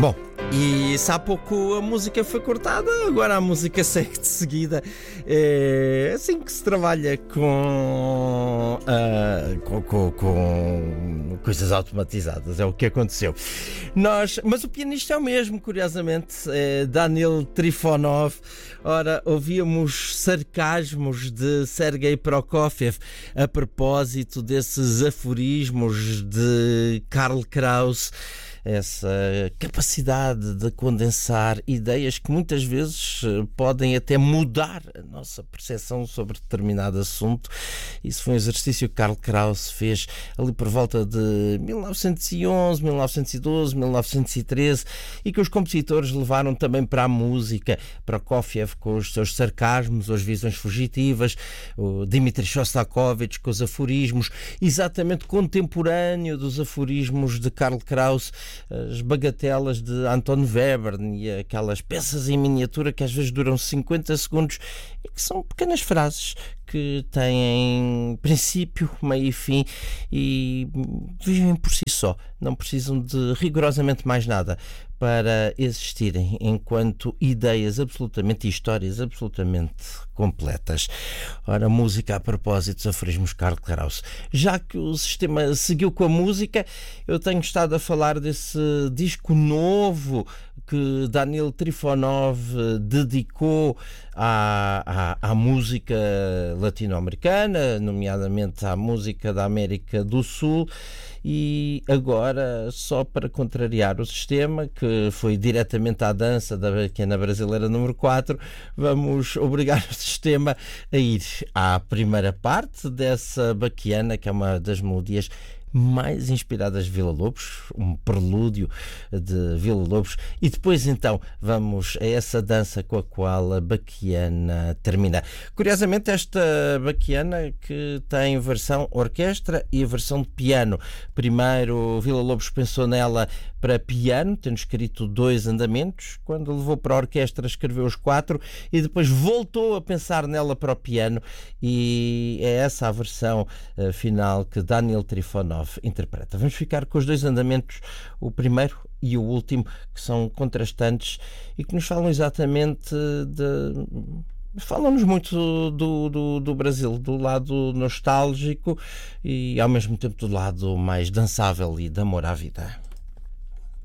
Bom, e se há pouco a música foi cortada, agora a música segue de seguida. É assim que se trabalha com coisas automatizadas, é o que aconteceu. Mas o pianista é o mesmo, curiosamente, é Danil Trifonov. Ora, ouvíamos sarcasmos de Sergei Prokofiev a propósito desses aforismos de Karl Kraus. Essa capacidade de condensar ideias que muitas vezes podem até mudar a nossa percepção sobre determinado assunto. Isso foi um exercício que Karl Kraus fez ali por volta de 1911, 1912, 1913 e que os compositores levaram também para a música. Prokofiev com os seus sarcasmos, as visões fugitivas, o Dmitri Shostakovich com os aforismos, exatamente contemporâneo dos aforismos de Karl Kraus, as bagatelas de Anton Webern e aquelas peças em miniatura que às vezes duram 50 segundos e que são pequenas frases que têm princípio, meio e fim e vivem por si só, não precisam de rigorosamente mais nada para existirem enquanto ideias absolutamente e histórias absolutamente completas. Ora, música a propósito dos aforismos Karl Kraus. Já que o sistema seguiu com a música, eu tenho estado a falar desse disco novo que Danil Trifonov dedicou à música latino-americana, nomeadamente à música da América do Sul, e agora, só para contrariar o sistema, que foi diretamente à dança da Baquiana Brasileira número 4, vamos obrigar o sistema a ir à primeira parte dessa Baquiana, que é uma das melodias mais inspiradas de Villa-Lobos, um prelúdio de Villa-Lobos, e depois então vamos a essa dança com a qual a Baquiana termina. Curiosamente, esta Baquiana que tem versão orquestra e a versão de piano. Primeiro Villa-Lobos pensou nela para piano, tendo escrito 2 andamentos, quando levou para a orquestra escreveu os 4 e depois voltou a pensar nela para o piano, e é essa a versão final que Danil Trifonov interpreta. Vamos ficar com os 2 andamentos, o primeiro e o último, que são contrastantes e que nos falam exatamente falam-nos muito do Brasil, do lado nostálgico e ao mesmo tempo do lado mais dançável e de amor à vida.